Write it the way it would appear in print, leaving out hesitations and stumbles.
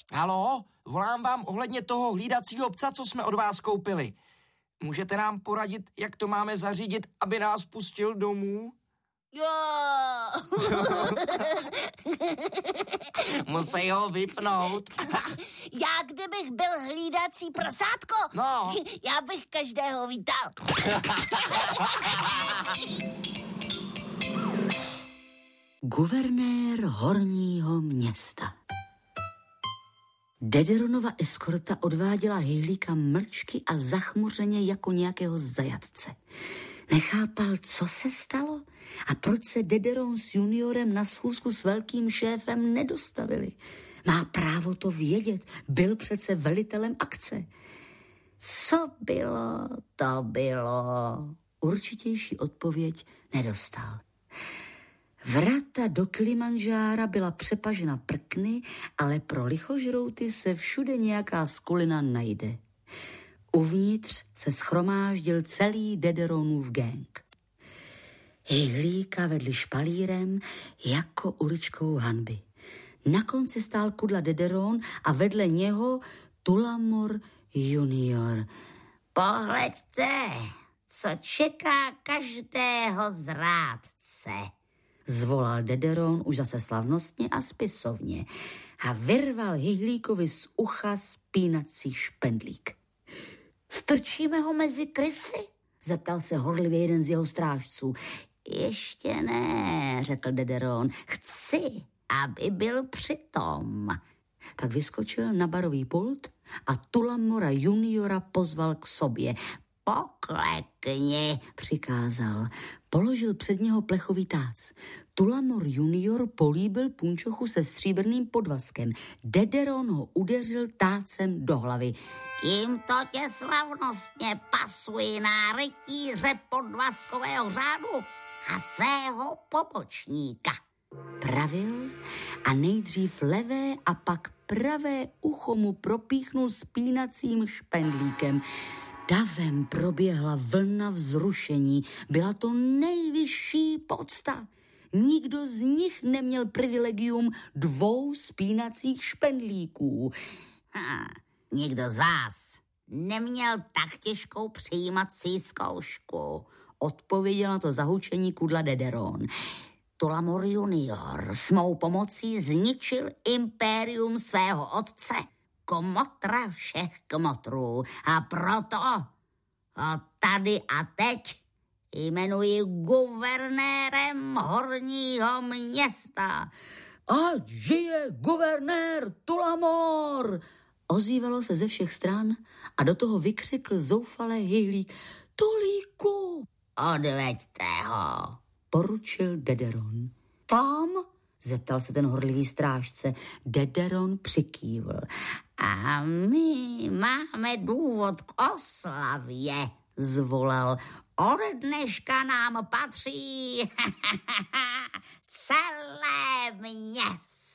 Haló, volám vám ohledně toho hlídacího psa, co jsme od vás koupili. Můžete nám poradit, jak to máme zařídit, aby nás pustil domů? Jo. Musí ho vypnout. Já kdybych byl hlídací prasátko, No. Já bych každého vítal. Guvernér Horního města. Dederonova eskorta odváděla Hejlíka mlčky a zachmuřeně jako nějakého zajatce. Nechápal, co se stalo a proč se Dederon s juniorem na schůzku s velkým šéfem nedostavili. Má právo to vědět, byl přece velitelem akce. Co bylo, to bylo. Určitější odpověď nedostal. Vrata do Kilimanjára byla přepažena prkny, ale pro lichožrouty se všude nějaká skulina najde. Uvnitř se schromáždil celý Dederonův gang. Hejlíka vedli špalírem jako uličkou hanby. Na konci stál Kudla Dederon a vedle něho Tullamore junior. Pohleďte, co čeká každého zrádce, Zvolal Dederon už zase slavnostně a spisovně a vyrval Hejlíkovi z ucha spínací špendlík. Strčíme ho mezi krysy? Zeptal se horlivě jeden z jeho strážců. Ještě ne, řekl Dederon. Chci, aby byl přitom. Pak vyskočil na barový pult a Tullamora juniora pozval k sobě. Poklekni, přikázal. Položil před něho plechový tác. Tullamore junior políbil punčochu se stříbrným podvazkem. Dederon ho udeřil tácem do hlavy. Tímto tě slavnostně pasuji na rytíře podvazkového řádu a svého pobočníka, Pravil a nejdřív levé a pak pravé ucho mu propíchnul spínacím špendlíkem. Davem proběhla vlna vzrušení. Byla to nejvyšší pocta. Nikdo z nich neměl privilegium 2 spínacích špendlíků. Nikdo z vás neměl tak těžkou přijímací zkoušku, Odpověděl na to zahučení Kudla Dederon. Tullamore junior s mou pomocí zničil impérium svého otce, kmotra všech kmotrů. A proto ho tady a teď jmenuji guvernérem Horního města. Ať žije guvernér Tullamore! Ozývalo se ze všech stran a do toho vykřikl zoufale Hejlík. Tulíku! Odveďte ho, Poručil Dederon. Tam? Zeptal se ten horlivý strážce. Dederon přikývl. A my máme důvod k oslavě, zvolal. Od dneška nám patří celé město.